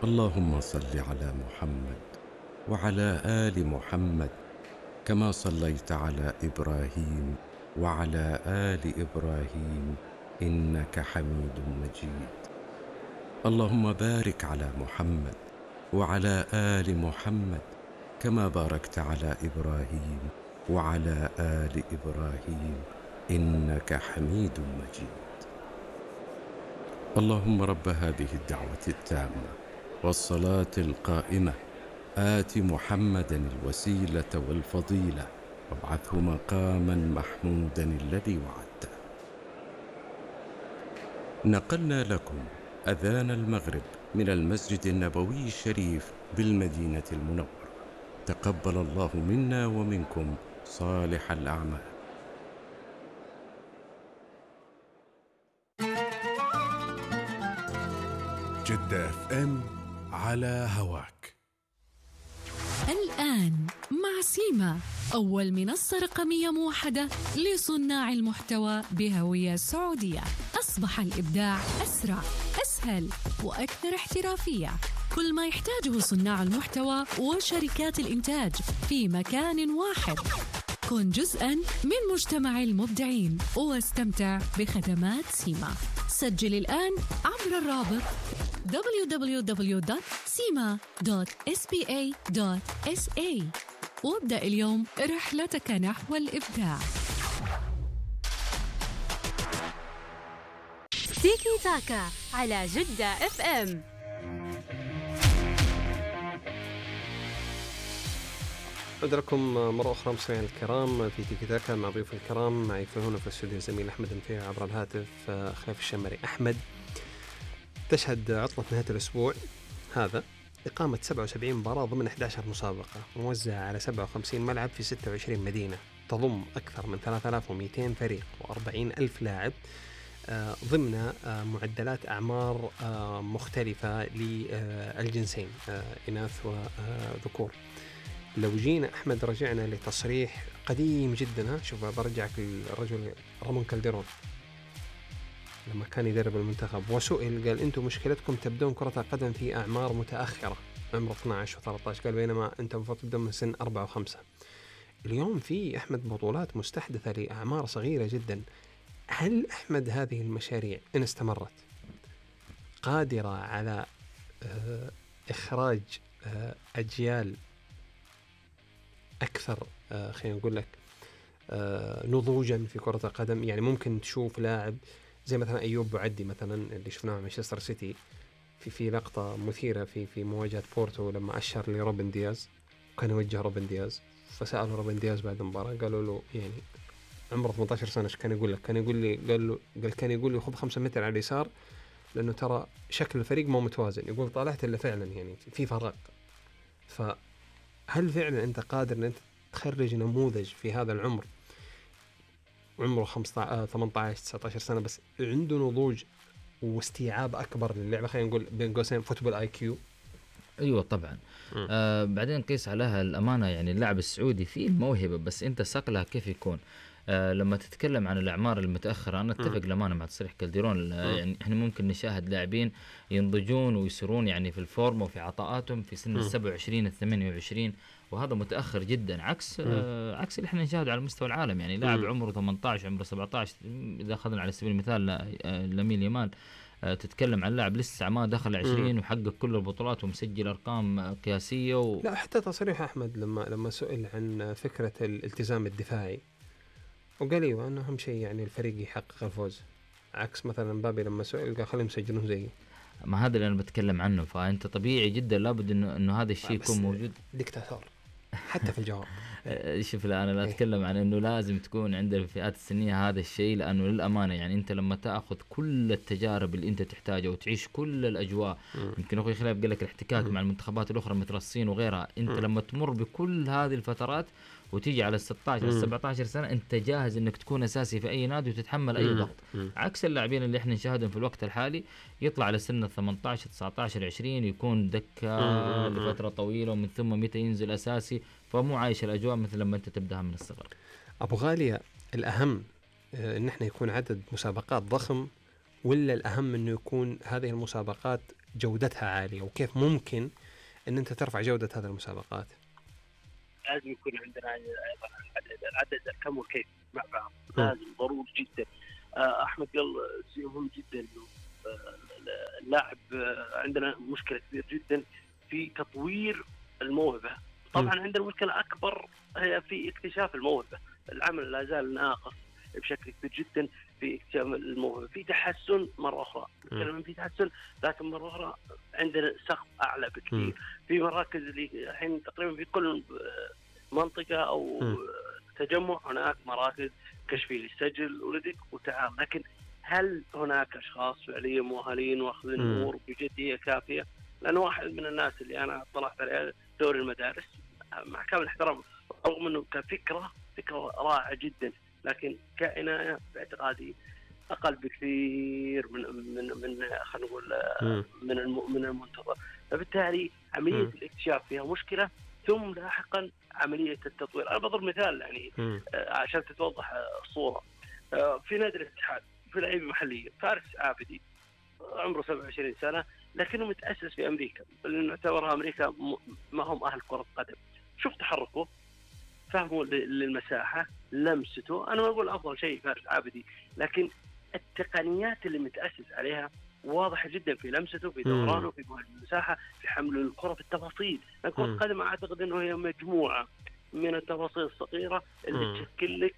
اللهم صل على محمد وعلى آل محمد كما صليت على إبراهيم وعلى آل إبراهيم إنك حميد مجيد. اللهم بارك على محمد وعلى آل محمد كما باركت على إبراهيم وعلى آل إبراهيم إنك حميد مجيد. اللهم رب هذه الدعوة التامة والصلاة القائمة آت محمدا الوسيلة والفضيلة وابعثه مقاما محمودا الذي وعدته. نقلنا لكم أذان المغرب من المسجد النبوي الشريف بالمدينة المنورة. تقبل الله منا ومنكم صالح الأعمال. جدة FM على هواك. الآن مع سيما، أول منصة رقمية موحدة لصناع المحتوى بهوية سعودية. أصبح الإبداع أسرع، أسهل وأكثر احترافية. كل ما يحتاجه صناع المحتوى وشركات الإنتاج في مكان واحد. كن جزءاً من مجتمع المبدعين واستمتع بخدمات سيما. سجل الآن عبر الرابط www.sima.spa.sa وابدأ اليوم رحلتك نحو الإبداع. تيكي تاكا على جدة FM. أعود لكم مرة أخرى مستمعينا الكرام في تيكي تاكا مع ضيوف الكرام. معي في هنا في الاستوديو الزميل أحمد نفيع، عبر الهاتف خليف الشمري. أحمد، تشهد عطلة نهاية الأسبوع هذا إقامة 77 مباراة ضمن 11 مسابقة موزعة على 57 ملعب في 26 مدينة، تضم أكثر من 3200 فريق و40,000 لاعب ضمن معدلات أعمار مختلفة للجنسين إناث وذكور. لو جينا أحمد رجعنا لتصريح قديم جدا، شوف برجعك للرجل رامون كالديرون لما كان يدرب المنتخب، وسئل قال أنتم مشكلتكم تبدون كرة القدم في أعمار متأخرة، عمر 12 و13، قال بينما أنتم المفروض تبدون من سن 4 و5. اليوم في أحمد بطولات مستحدثة لأعمار صغيرة جدا. هل أحمد هذه المشاريع إن استمرت قادرة على إخراج أجيال أكثر خلينا نقول لك نضوجا في كرة القدم؟ يعني ممكن تشوف لاعب زي مثلا أيوب بعدي مثلا اللي شفناه مع مانشستر سيتي في لقطة مثيرة في مواجهة بورتو لما أشر لروبن دياز وكان يوجه روبن دياز، فسأله روبن دياز بعد المباراة قالوا له يعني عمره 18 سنة ايش كان يقول لك؟ كان يقول لي كان يقول لي خذ 5 متر على اليسار لأنه ترى شكل الفريق مو متوازن. يقول طالعت إلا فعلا يعني في فرق. فهل فعلا أنت قادر أن أنت تخرج نموذج في هذا العمر، عمره 15 18 19 سنة بس عنده نضوج واستيعاب أكبر للعبة، خلينا نقول بين قوسين فوتبول آي كيو؟ ايوه طبعا. بعدين قيس عليها الامانه، يعني اللاعب السعودي فيه الموهبه، بس انت صقلها كيف يكون. لما تتكلم عن الاعمار المتاخره، انا اتفق للامانه مع تصريح كالديرون. يعني احنا ممكن نشاهد لاعبين ينضجون ويصيرون يعني في الفورم وفي عطاءاتهم في سن 27 28، وهذا متاخر جدا عكس عكس اللي احنا نشاهده على مستوى العالم. يعني لاعب عمره 18 عمره 17، اذا اخذنا على سبيل المثال لامين يامال، تتكلم عن لاعب لسه ما دخل 20 وحقق كل البطولات ومسجل أرقام قياسية لا حتى تصريح أحمد لما سئل عن فكرة الالتزام الدفاعي وقال ايوه انه اهم شيء يعني الفريق يحقق الفوز، عكس مثلا مبابي لما سئل قال خليهم يسجلون زيي. ما هذا اللي انا بتكلم عنه. فانت طبيعي جدا لابد انه هذا الشيء يكون موجود. ديكتاتور حتى في الجواب. شوف، لا انا لا اتكلم عن انه لازم تكون عند الفئات السنيه هذا الشيء، لانه للامانه يعني انت لما تاخذ كل التجارب اللي انت تحتاجها وتعيش كل الاجواء، يمكن اخوي خلاف قال لك الاحتكاك مع المنتخبات الاخرى مثل الصين وغيرها، انت لما تمر بكل هذه الفترات وتيجي على 16 17 سنه انت جاهز انك تكون اساسي في اي نادي وتتحمل اي ضغط. عكس اللاعبين اللي احنا نشاهدهم في الوقت الحالي، يطلع على سن 18 19 20 يكون دكه لفتره طويله ومن ثم متى ينزل اساسي، فمو عايش الاجواء مثل لما انت تبداها من الصغر. ابو غاليه، الاهم ان احنا يكون عدد مسابقات ضخم ولا الأهم أنه يكون هذه المسابقات جودتها عالية؟ وكيف ممكن أن أنت ترفع جودة هذه المسابقات؟ لازم يكون عندنا أيضا العدد الكم والكيف مع بعض، لازم ضروري جدا. أحمد قال شيء مهم جدا، إنه اللاعب عندنا مشكلة كبيرة جدا في تطوير الموهبة. طبعا عندنا مشكلة أكبر هي في اكتشاف الموهبة. العمل لا زال ناقص بشكل كبير جدا في اكتشاف الموهبة. في تحسن مرة أخرى، نتكلم في تحسن، لكن مرة أخرى عندنا سقف أعلى بكثير. في مراكز اللي الحين تقريبا في كل منطقة أو تجمع هناك مراكز كشفية للسجل ولديك وتعال، لكن هل هناك أشخاص فعليا مؤهلين واخذين الأمور بجدية كافية؟ لأن واحد من الناس اللي أنا طلعت عليها دوري المدارس، مع كامل الاحترام، رغم أنه كفكرة رائعة جدا، لكن كعناية باعتقادي أقل بكثير من خلينا نقول من المنتظر. فبالتالي عملية الاكتشاف فيها مشكلة، ثم لاحقا عملية التطوير. أنا بضرب مثال يعني عشان تتوضح الصورة. في نادي الاتحاد في لعيبة محلية، فارس عابدي عمره 27 سنة، لكنه متأسس في أمريكا، اللي نعتبرها أمريكا ما هم أهل كرة قدم. شوف تحركه، فهمه للمساحة، لمسته. أنا ما أقول أفضل شيء فارس عابدي، لكن التقنيات اللي متأسس عليها واضحة جدا في لمسته، في دورانه، في المساحة، في حمل الكرة، في التفاصيل. كرة القدم أعتقد أنه هي مجموعة من التفاصيل الصغيرة اللي تشكل لك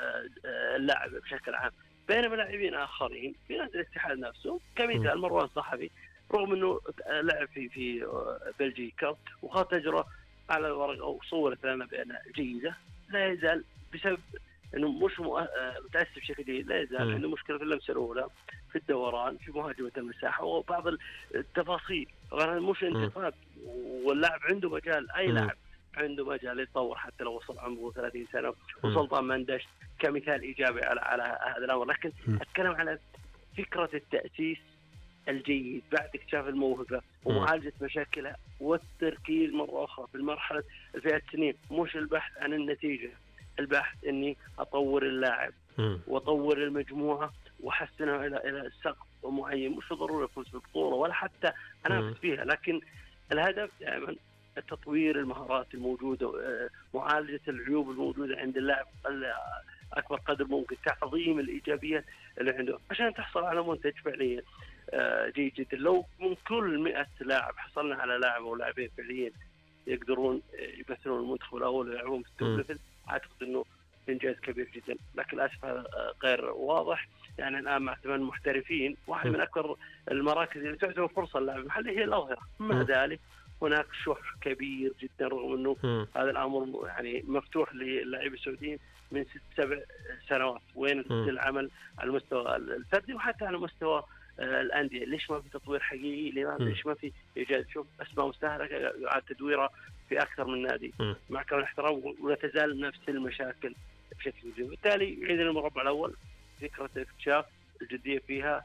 اللاعب بشكل عام. بينما لاعبين آخرين في نادي الاتحاد نفسه كمثال مروان صحفي، رغم أنه لعب في بلجيكا وخاض تجربة على الورق أو صورت لنا بأنها جيدة، لا يزال بسبب أنه مش متأسف بشكل جيد، لا يزال عنده مشكلة في اللمسة الأولى، في الدوران، في مهاجمة المساحة وبعض التفاصيل. طبعا مش انتقاد، واللاعب عنده مجال، أي لاعب عنده مجال يتطور حتى لو وصل عمره 30 سنة. وسلطان مندش كمثال إيجابي على هذا الأمر. لكن أتكلم على فكرة التأسيس الجيد بعد اكتشاف الموهبة ومعالجة مشاكلها، والتركيز مرة أخرى في المرحلة الفئة السنين، مش البحث عن النتيجة، البحث إني أطور اللاعب وأطور المجموعة وحسنها إلى سقف معين. مش ضروري أفوز بالبطولة ولا حتى أنافس فيها، لكن الهدف دائما تطوير المهارات الموجودة، معالجة العيوب الموجودة عند اللاعب أكبر قدر ممكن، تعظيم الإيجابيات اللي عنده عشان تحصل على منتج فعليا جيد جدا. لو من كل 100 لاعب حصلنا على لاعب أو لاعبين فعليا يقدرون يمثلون المنتخب الأول ويلعبون في التوب ليفل، أعتقد إنه إنجاز كبير جدا. لكن للأسف هذا غير واضح. يعني الآن مع 8 محترفين، واحد من أكبر المراكز اللي تعتبر فرصة للاعب المحلي هي الأظهرة. مع ذلك هناك شح كبير جدا، رغم أنه هذا الأمر يعني مفتوح للاعبين السعوديين من 6-7 سنوات. وين العمل على المستوى الفردي وحتى على مستوى الأندية؟ ليش ما في تطوير حقيقي؟ ليش ما في إيجاد؟ شوف أسماء مستهلكة يعاد تدويرها في أكثر من نادي، مع كامل الاحترام، ولا تزال نفس المشاكل بشكل كبير. بالتالي يعيد المربع الأول فكرة الاكتشاف، الجدية فيها،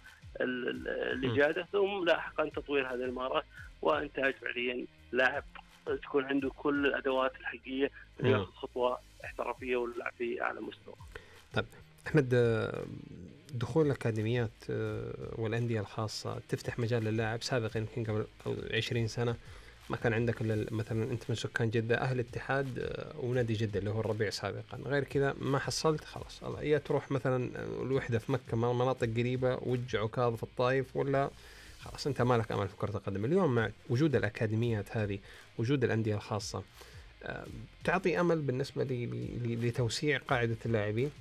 الإجادة، ثم لاحقا تطوير هذه المهارات وإنتاج فعليا لاعب تكون عنده كل الأدوات الحقيقية ليأخذ خطوة احترافية واللعب في أعلى مستوى. طيب أحمد، دخول الأكاديميات والأندية الخاصة تفتح مجال للاعب. سابقا يمكن قبل 20 سنة ما كان عندك مثلا أنت من سكان جدة، أهل الاتحاد ونادي جدة اللي هو الربيع سابقا، غير كذا ما حصلت خلاص. الله يا تروح مثلا الوحدة في مكة، مناطق قريبة، وجه عكاظ في الطائف، ولا خلاص أنت ما لك أمل في كرة القدم. اليوم مع وجود الأكاديميات هذه، وجود الأندية الخاصة، تعطي أمل بالنسبة لتوسيع قاعدة اللاعبين؟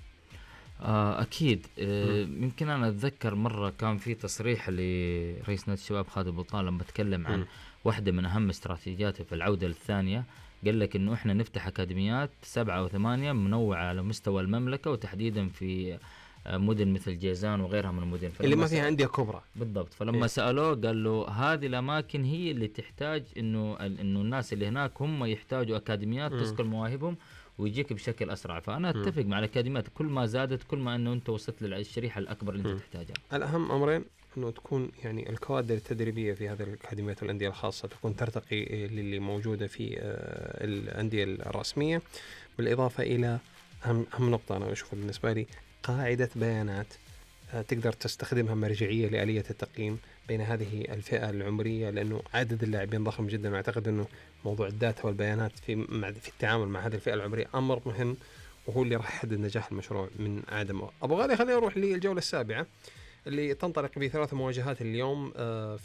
أكيد. يمكن أنا أتذكر مرة كان في تصريح لرئيس نادي الشباب خالد البطال لما تكلم عن واحدة من أهم استراتيجياته في العودة الثانية، قال لك إنه إحنا نفتح أكاديميات 7 أو 8 منوعة على مستوى المملكة، وتحديدا في مدن مثل جيزان وغيرها من المدن اللي ما فيها أندية كبرى. بالضبط. فلما سألوه قال له هذه الأماكن هي اللي تحتاج إنه الناس اللي هناك هم يحتاجوا أكاديميات تسكن مواهبهم ويجيك بشكل أسرع. فأنا أتفق مع الأكاديميات، كل ما زادت كل ما أنه أنت وصلت للشريحة الأكبر اللي أنت تحتاجها. الأهم أمرين، أنه تكون يعني الكوادر التدريبية في هذه الأكاديميات والأندية الخاصة تكون ترتقي للي موجودة في الأندية الرسمية، بالإضافة إلى أهم نقطة أنا أشوفها بالنسبة لي، قاعدة بيانات تقدر تستخدمها مرجعية لآلية التقييم بين هذه الفئة العمرية، لأنه عدد اللاعبين ضخم جدا، وأعتقد أنه موضوع الداتا والبيانات في التعامل مع هذه الفئة العمرية أمر مهم، وهو اللي راح يحدد نجاح المشروع من عدمه. أبو غالي، خلينا نروح للجولة السابعة اللي تنطلق ب3 مواجهات اليوم